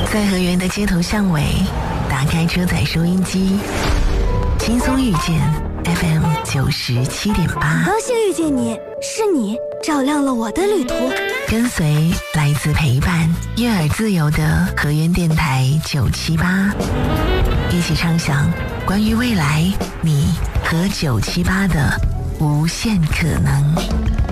在河源的街头巷尾，打开车载收音机，轻松遇见 FM 97.8， 高兴遇见你，是你照亮了我的旅途。 跟随来自陪伴、悦耳自由的河源电台978，一起畅想关于未来你和978的无限可能。